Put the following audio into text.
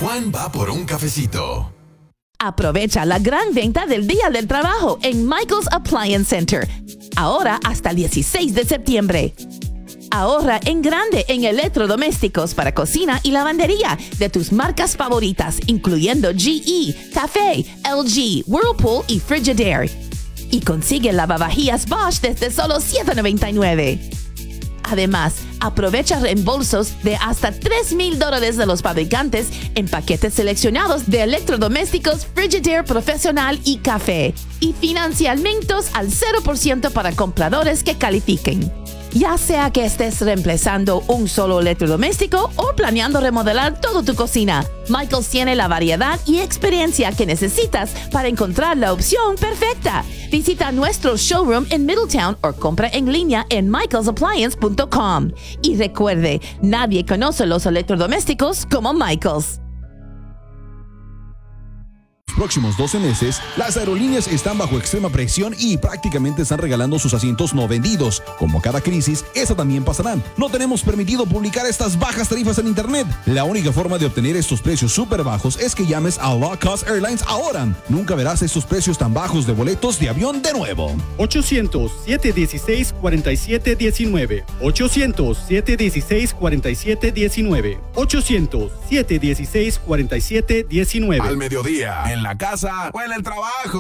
Juan va por un cafecito. Aprovecha la gran venta del Día del Trabajo en Michael's Appliance Center. Ahora hasta el 16 de septiembre. Ahorra en grande en electrodomésticos para cocina y lavandería de tus marcas favoritas, incluyendo GE, Café, LG, Whirlpool y Frigidaire. Y consigue lavavajillas Bosch desde solo $7.99. Además, aprovecha reembolsos de hasta $3,000 de los fabricantes en paquetes seleccionados de electrodomésticos Frigidaire Profesional y Café. Y financiamientos al 0% para compradores que califiquen. Ya sea que estés reemplazando un solo electrodoméstico o planeando remodelar toda tu cocina, Michaels tiene la variedad y experiencia que necesitas para encontrar la opción perfecta. Visita nuestro showroom en Middletown o compra en línea en michaelsappliance.com. Y recuerde, nadie conoce los electrodomésticos como Michaels. Próximos 12 meses, las aerolíneas están bajo extrema presión y prácticamente están regalando sus asientos no vendidos. Como cada crisis, esa también pasará. No tenemos permitido publicar estas bajas tarifas en internet. La única forma de obtener estos precios súper bajos es que llames a Low Cost Airlines ahora. Nunca verás estos precios tan bajos de boletos de avión de nuevo. 800-716-4719. 800-716-4719. 800-716-4719. Al mediodía, en la casa o en el trabajo.